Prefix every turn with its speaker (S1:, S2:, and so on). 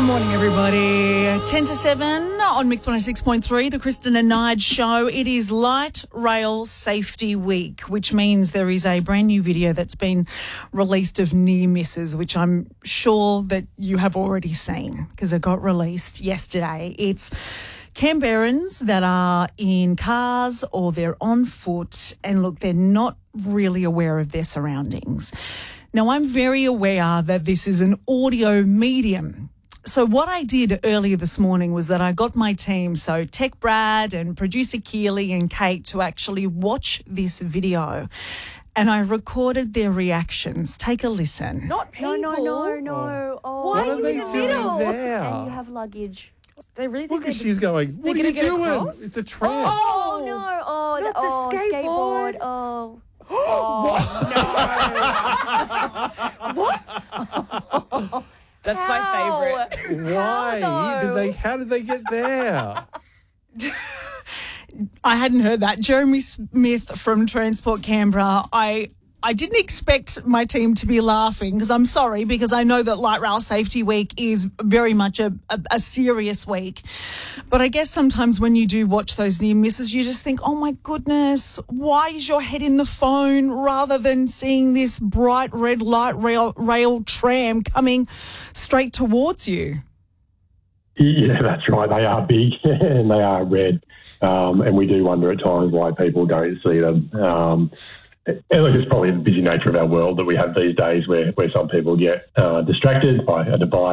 S1: Morning, everybody. 10 to 7 on Mix 106.3, the Kristen and Nige show. It is Light Rail Safety Week, which means there is a brand new video that's been released of near misses, which I'm sure that you have already seen because it got released yesterday. It's Canberrans that are in cars or they're on foot, and look, they're not really aware of their surroundings. Now, I'm very aware that this is an audio medium. So what I did earlier this morning was that I got my team, so Tech Brad and producer Keely and Kate, to actually watch this video, and I recorded their reactions. Take a listen.
S2: Not people.
S3: No. Oh,
S2: Why
S3: what
S2: are you
S3: they
S2: in the
S3: doing
S2: middle?
S3: there?
S2: And you have luggage. They really
S3: Look,
S2: think
S3: she's going, what are you
S2: gonna get
S3: doing?
S2: across?
S3: It's a tram.
S2: Oh,
S3: no.
S2: not the skateboard.
S3: What?
S2: What?
S4: That's my favourite.
S3: Why?
S2: How
S3: How did they get there?
S1: I hadn't heard that. Jeremy Smith from Transport Canberra, I didn't expect my team to be laughing because I'm sorry, because I know that Light Rail Safety Week is very much a serious week. But I guess sometimes when you do watch those near misses, you just think, oh my goodness, why is your head in the phone rather than seeing this bright red light rail tram coming straight towards you?
S5: Yeah, that's right. They are big and they are red. And we do wonder at times why people don't see them. And look, it's probably the busy nature of our world that we have these days where some people get distracted by a device